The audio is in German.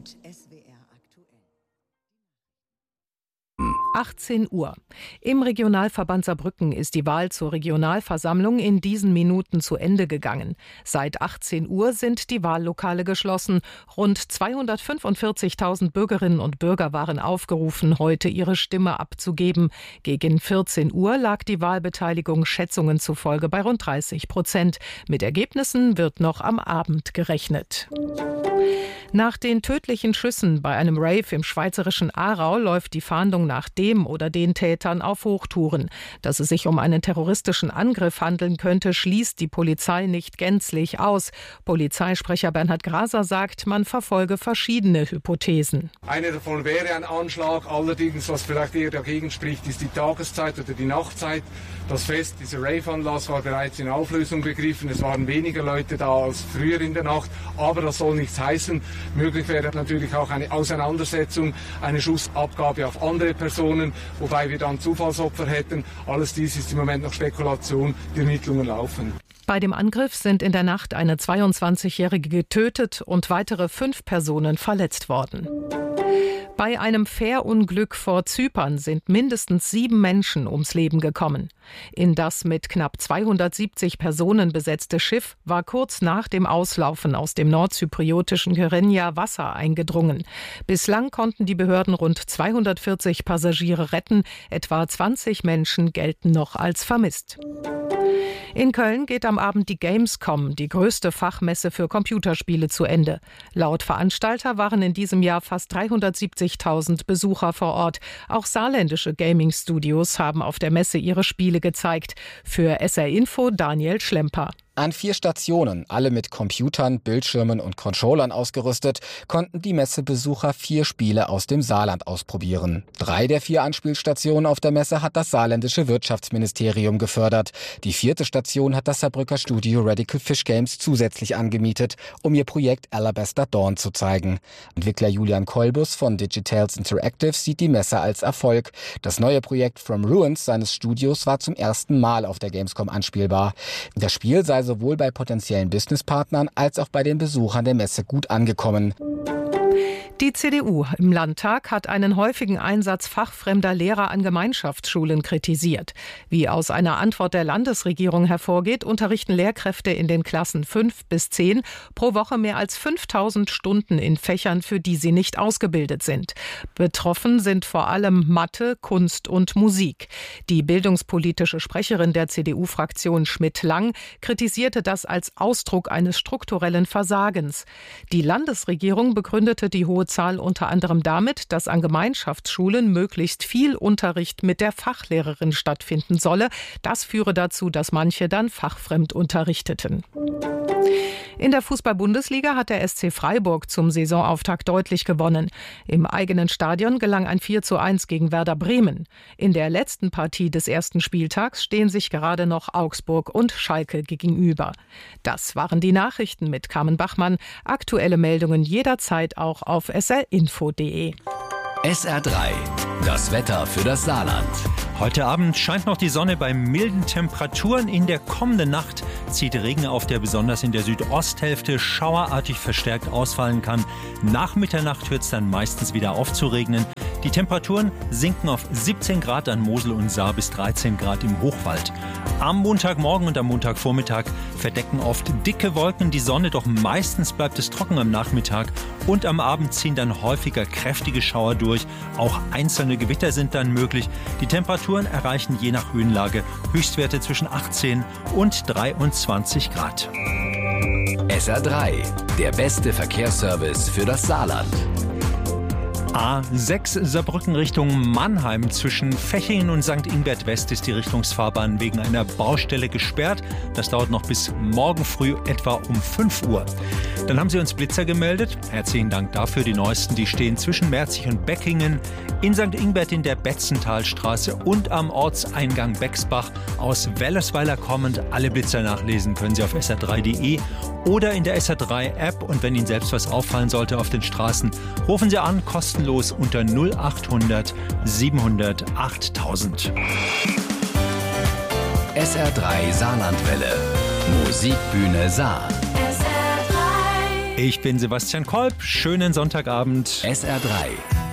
und SWR aktuell. 18 Uhr. Im Regionalverband Saarbrücken ist die Wahl zur Regionalversammlung in diesen Minuten zu Ende gegangen. Seit 18 Uhr sind die Wahllokale geschlossen. Rund 245.000 Bürgerinnen und Bürger waren aufgerufen, heute ihre Stimme abzugeben. Gegen 14 Uhr lag die Wahlbeteiligung Schätzungen zufolge bei rund 30%. Mit Ergebnissen wird noch am Abend gerechnet. Nach den tödlichen Schüssen bei einem Rave im schweizerischen Aarau läuft die Fahndung nach dem oder den Tätern auf Hochtouren. Dass es sich um einen terroristischen Angriff handeln könnte, schließt die Polizei nicht gänzlich aus. Polizeisprecher Bernhard Graser sagt, man verfolge verschiedene Hypothesen. Eine davon wäre ein Anschlag. Allerdings, was vielleicht eher dagegen spricht, ist die Tageszeit oder die Nachtzeit. Das Fest, dieser Rave-Anlass war bereits in Auflösung begriffen. Es waren weniger Leute da als früher in der Nacht. Aber das soll nichts heißen. Möglich wäre natürlich auch eine Auseinandersetzung, eine Schussabgabe auf andere Personen, wobei wir dann Zufallsopfer hätten. Alles dies ist im Moment noch Spekulation, die Ermittlungen laufen. Bei dem Angriff sind in der Nacht eine 22-Jährige getötet und weitere 5 Personen verletzt worden. Bei einem Fährunglück vor Zypern sind mindestens 7 Menschen ums Leben gekommen. In das mit knapp 270 Personen besetzte Schiff war kurz nach dem Auslaufen aus dem nordzypriotischen Kyrenia Wasser eingedrungen. Bislang konnten die Behörden rund 240 Passagiere retten. Etwa 20 Menschen gelten noch als vermisst. In Köln geht am Abend die Gamescom, die größte Fachmesse für Computerspiele, zu Ende. Laut Veranstalter waren in diesem Jahr fast 370.000 Besucher vor Ort. Auch saarländische Gaming-Studios haben auf der Messe ihre Spiele gezeigt. Für SR Info Daniel Schlemper. An 4 Stationen, alle mit Computern, Bildschirmen und Controllern ausgerüstet, konnten die Messebesucher 4 Spiele aus dem Saarland ausprobieren. 3 der 4 Anspielstationen auf der Messe hat das saarländische Wirtschaftsministerium gefördert. Die 4. Station hat das Saarbrücker Studio Radical Fish Games zusätzlich angemietet, um ihr Projekt Alabaster Dawn zu zeigen. Entwickler Julian Kolbus von Digitales Interactive sieht die Messe als Erfolg. Das neue Projekt From Ruins seines Studios war zum ersten Mal auf der Gamescom anspielbar. Das Spiel sei sowohl bei potenziellen Businesspartnern als auch bei den Besuchern der Messe gut angekommen. Die CDU im Landtag hat einen häufigen Einsatz fachfremder Lehrer an Gemeinschaftsschulen kritisiert. Wie aus einer Antwort der Landesregierung hervorgeht, unterrichten Lehrkräfte in den Klassen 5 bis 10 pro Woche mehr als 5.000 Stunden in Fächern, für die sie nicht ausgebildet sind. Betroffen sind vor allem Mathe, Kunst und Musik. Die bildungspolitische Sprecherin der CDU-Fraktion Schmidt-Lang kritisierte das als Ausdruck eines strukturellen Versagens. Die Landesregierung begründete die hohe Zahl unter anderem damit, dass an Gemeinschaftsschulen möglichst viel Unterricht mit der Fachlehrerin stattfinden solle. Das führe dazu, dass manche dann fachfremd unterrichteten. In der Fußball-Bundesliga hat der SC Freiburg zum Saisonauftakt deutlich gewonnen. Im eigenen Stadion gelang ein 4:1 gegen Werder Bremen. In der letzten Partie des ersten Spieltags stehen sich gerade noch Augsburg und Schalke gegenüber. Das waren die Nachrichten mit Carmen Bachmann. Aktuelle Meldungen jederzeit auch auf srinfo.de. SR3, das Wetter für das Saarland. Heute Abend scheint noch die Sonne bei milden Temperaturen. In der kommenden Nacht zieht Regen auf, der besonders in der Südosthälfte schauerartig verstärkt ausfallen kann. Nach Mitternacht hört es dann meistens wieder auf zu regnen. Die Temperaturen sinken auf 17 Grad an Mosel und Saar bis 13 Grad im Hochwald. Am Montagmorgen und am Montagvormittag verdecken oft dicke Wolken die Sonne, doch meistens bleibt es trocken am Nachmittag und am Abend ziehen dann häufiger kräftige Schauer durch. Auch einzelne Gewitter sind dann möglich. Die Temperaturen erreichen je nach Höhenlage Höchstwerte zwischen 18 und 23 Grad. SR3, der beste Verkehrsservice für das Saarland. A6 Saarbrücken Richtung Mannheim. Zwischen Fechingen und St. Ingbert West ist die Richtungsfahrbahn wegen einer Baustelle gesperrt. Das dauert noch bis morgen früh etwa um 5 Uhr. Dann haben Sie uns Blitzer gemeldet. Herzlichen Dank dafür. Die neuesten, die stehen zwischen Merzig und Beckingen, in St. Ingbert in der Betzentalstraße und am Ortseingang Bexbach. Aus Wellersweiler kommend. Alle Blitzer nachlesen können Sie auf sr3.de oder in der SR3-App. Und wenn Ihnen selbst was auffallen sollte auf den Straßen, rufen Sie an, kostenlos unter 0800 700 8000. SR3 Saarlandwelle. Musikbühne Saar. SR3 Ich bin Sebastian Kolb. Schönen Sonntagabend. SR3